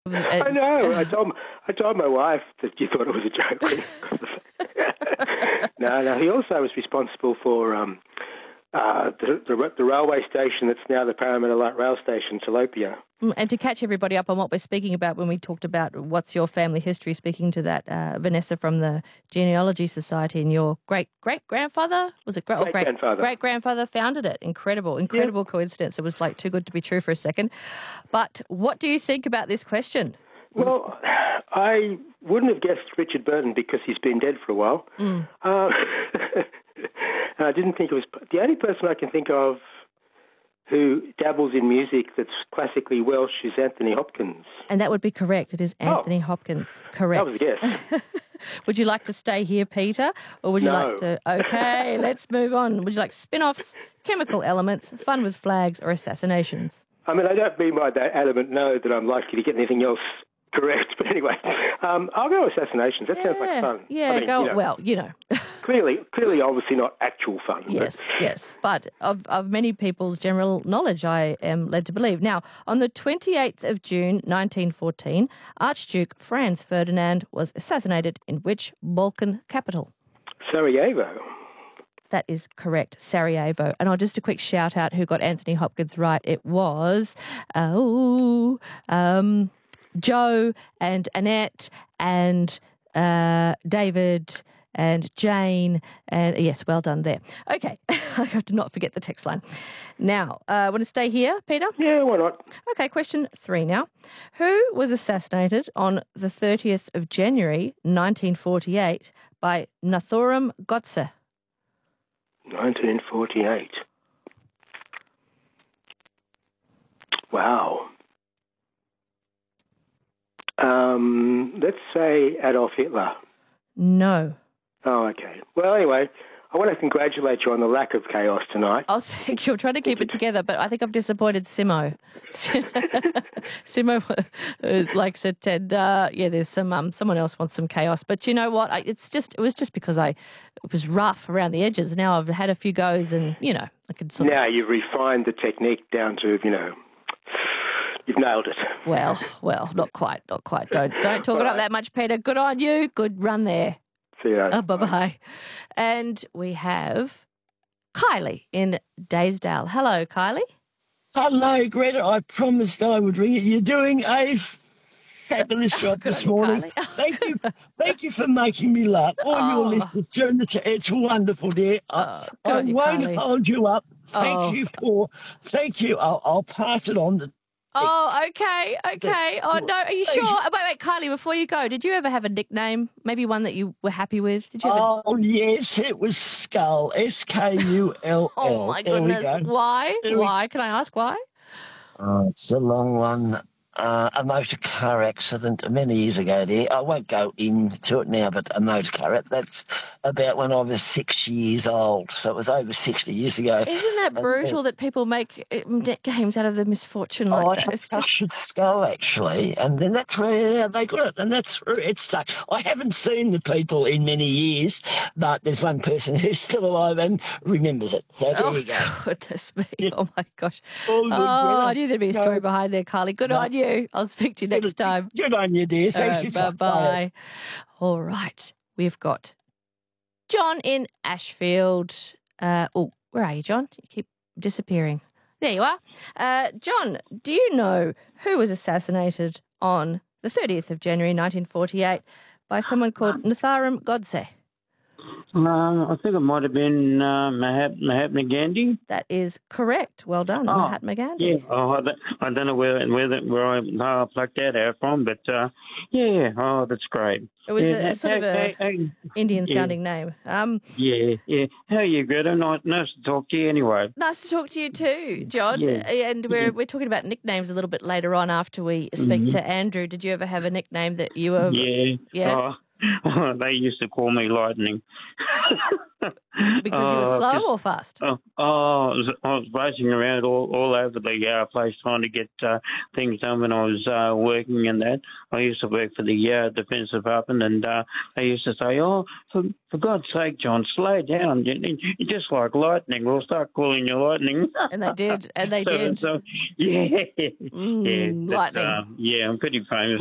I know. I told my wife that you thought it was a joke. No. He also was responsible for the railway station that's now the Parramatta Light Rail Station, Tilapia. And to catch everybody up on what we're speaking about when we talked about what's your family history, speaking to that, Vanessa from the Genealogy Society, and your great-grandfather, was it great-grandfather? Great-grandfather founded it. Incredible coincidence. It was like too good to be true for a second. But what do you think about this question? Well, I wouldn't have guessed Richard Burton because he's been dead for a while. And I didn't think it was... The only person I can think of who dabbles in music that's classically Welsh is Anthony Hopkins. And that would be correct. It is Anthony Hopkins. Correct. That was a guess. Would you like to stay here, Peter? Or would you like to... Okay, let's move on. Would you like spin-offs, chemical elements, fun with flags, or assassinations? I mean, I don't mean by that element, no, that I'm likely to get anything else correct. But anyway, I'll go assassinations. That sounds like fun. Yeah, well, you know. Clearly, obviously not actual fun. Yes. But of many people's general knowledge, I am led to believe. Now, on the 28th of June, 1914, Archduke Franz Ferdinand was assassinated in which Balkan capital? Sarajevo. That is correct, Sarajevo. And just a quick shout out who got Anthony Hopkins right. It was, Joe and Annette and David and Jane, and yes, well done there. Okay, I have to not forget the text line. Now, want to stay here, Peter? Yeah, why not? Okay, question 3 now. Who was assassinated on the 30th of January 1948 by Nathuram Godse? 1948. Wow. Let's say Adolf Hitler. No. Oh, okay. Well, anyway, I want to congratulate you on the lack of chaos tonight. Oh, thank you. I'm trying to keep it together, but I think I've disappointed Simo. Simo, said, there's someone else wants some chaos. But you know what? It was just because it was rough around the edges. Now I've had a few goes and, I could sort of... Now you've refined the technique down to, you've nailed it. Well, not quite. Don't talk it up that much, Peter. Good on you. Good run there. See you later. Bye-bye. And we have Kylie in Daysdale. Hello, Kylie. Hello, Greta. I promised I would ring you. You're doing a fabulous job this morning. Thank you for making me laugh. All your listeners during it's wonderful, dear. I won't hold you up. Thank you. I'll pass it on. Okay. Oh, no, are you sure? Wait, Kylie, before you go, did you ever have a nickname, maybe one that you were happy with? Did you yes, it was Skull, Skull. Oh, my goodness. Why? Why? Can I ask why? It's a long one. A motor car accident many years ago there. I won't go into it now, but a motor car. That's about when I was 6 years old. So it was over 60 years ago. Isn't that brutal that people make games out of the misfortune like that? It's just Skull, actually. And then that's where they got it. And that's where it stuck. I haven't seen the people in many years, but there's one person who's still alive and remembers it. So there you go. Goodness me. Yeah. Oh, my gosh. I knew there'd be a story behind there, Carly. Good on you. I'll speak to you next time. Good on you, dear. Thanks. Bye-bye. All right. We've got John in Ashfield. Where are you, John? You keep disappearing. There you are. John, do you know who was assassinated on the 30th of January 1948 by someone called Nathuram Godse? I think it might have been Mahatma Gandhi. That is correct. Well done, Mahatma Gandhi. Yeah, I don't know where I plucked that out from, but that's great. It was a sort of an Indian-sounding name. Yeah. How are you, Greta? Nice to talk to you anyway. Nice to talk to you too, John. Yeah. And we're talking about nicknames a little bit later on after we speak to Andrew. Did you ever have a nickname that you were... Yeah. they used to call me Lightning. Because you were slow or fast? I was racing around all over the place trying to get things done when I was working in that. I used to work for the Defence Department, and they used to say, "Oh, for God's sake, John, slow down. You're just like lightning. We'll start calling you Lightning." And they did. And they did. So, yeah. Lightning. I'm pretty famous